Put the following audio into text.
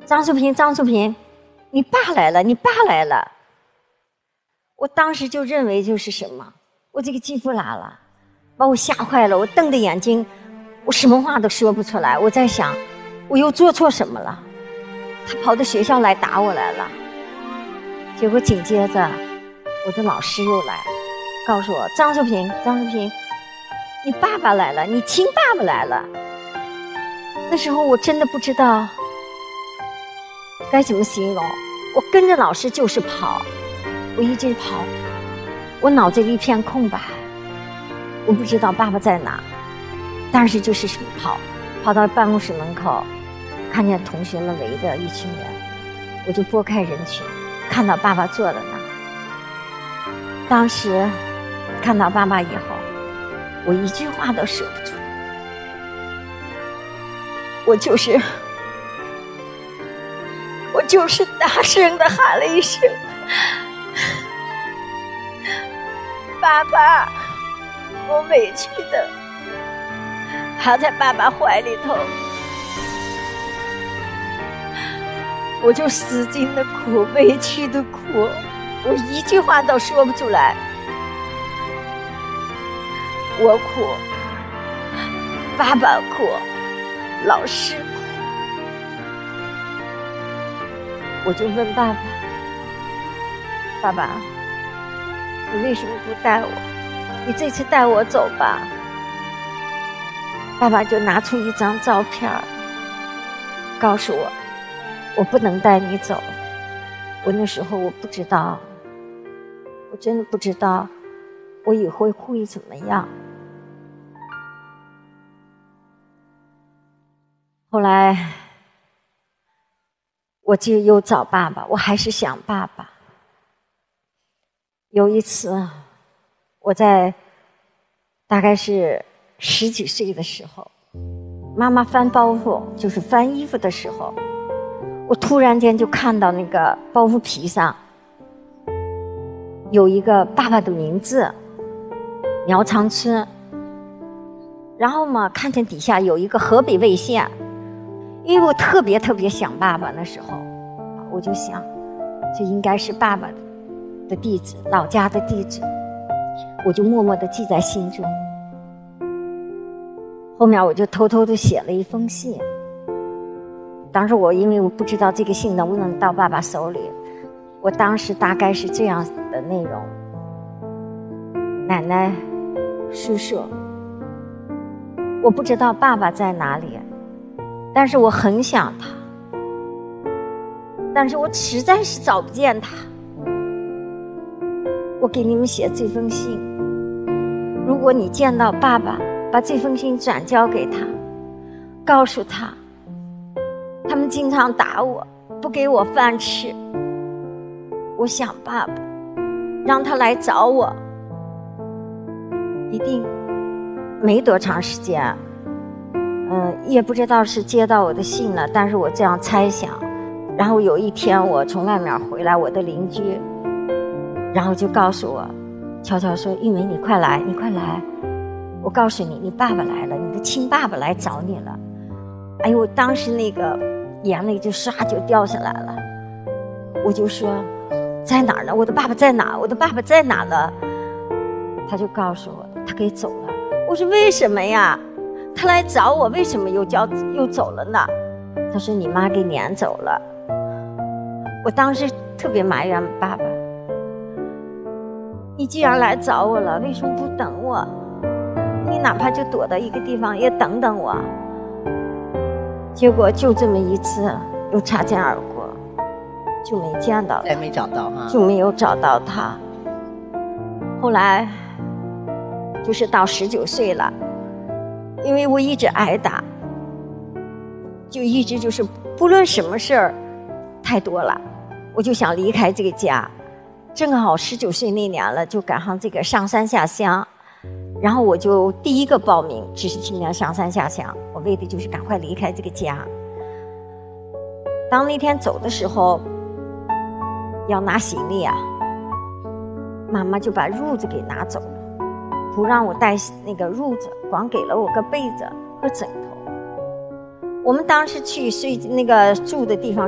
张淑萍，张淑萍，你爸来了，你爸来了。我当时就认为就是什么，我这个继父来了，把我吓坏了，我瞪着眼睛，我什么话都说不出来。我在想，我又做错什么了？他跑到学校来打我来了。结果紧接着，我的老师又来，告诉我张淑萍，张淑萍，你爸爸来了，你亲爸爸来了。那时候我真的不知道该怎么形容，我跟着老师就是跑，我一直跑，我脑子里一片空白，我不知道爸爸在哪，但是就是跑到办公室门口，看见同学们围着一群人，我就拨开人群，看到爸爸坐在那儿。当时看到爸爸以后，我一句话都说不出，我就是大声地喊了一声爸爸，我委屈的趴在爸爸怀里头，我就使劲的哭，委屈的哭，我一句话都说不出来。我哭，爸爸哭，老师哭。我就问爸爸，爸爸，你为什么不带我？你这次带我走吧。爸爸就拿出一张照片，告诉我，我不能带你走。我那时候我不知道，我真的不知道我以后会怎么样。后来我就又找爸爸，我还是想爸爸。有一次我在大概是10几岁的时候，妈妈翻包袱，就是翻衣服的时候，我突然间就看到那个包袱皮上有一个爸爸的名字，苗长春。然后嘛，看见底下有一个河北魏县，因为我特别想爸爸，那时候我就想这应该是爸爸的地址，老家的地址，我就默默地记在心中。后面我就偷偷地写了一封信，当时因为我不知道这个信能不能到爸爸手里，我当时大概是这样的内容：奶奶、叔叔，我不知道爸爸在哪里，但是我很想他，但是我实在是找不见他。我给你们写这封信，如果你见到爸爸，把这封信转交给他，告诉他，他们经常打我，不给我饭吃，我想爸爸，让他来找我。一定没多长时间，也不知道是接到我的信了，但是我这样猜想。然后有一天我从外面回来，我的邻居然后就告诉我，悄悄说，玉梅，你快来，你快来，我告诉你，你爸爸来了，你的亲爸爸来找你了。哎呦，当时那个眼泪就唰就掉下来了。我就说，在哪儿呢？我的爸爸在哪？我的爸爸在哪呢？他就告诉我，他给走了。我说为什么呀？他来找我，为什么又走了呢？他说你妈给撵走了。我当时特别埋怨爸爸，你既然来找我了，为什么不等我？你哪怕就躲到一个地方也等等我。结果就这么一次又擦肩而过，就没见到他， 再没找到啊， 就没有找到他。后来就是到19岁了，因为我一直挨打，就一直就是不论什么事儿太多了，我就想离开这个家。正好19岁那年了，就赶上这个上山下乡，然后我就第一个报名知识青年上山下乡，我为的就是赶快离开这个家。当那天走的时候要拿行李啊，妈妈就把褥子给拿走了，不让我带那个褥子，光给了我个被子和枕头。我们当时去睡那个住的地方